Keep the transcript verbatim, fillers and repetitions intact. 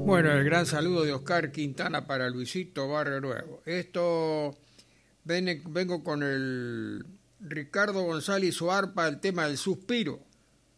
Bueno, el gran saludo de Oscar Quintana para Luisito Barrio Nuevo. Esto, ven- vengo con el Ricardo González Suarpa, el tema del suspiro.